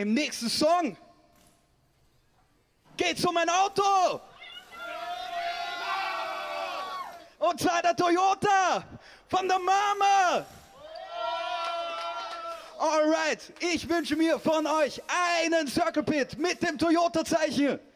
Im nächsten Song geht's um ein Auto. Und zwar der Toyota von der Mama. Alright, ich wünsche mir von euch einen Circle Pit mit dem Toyota-Zeichen.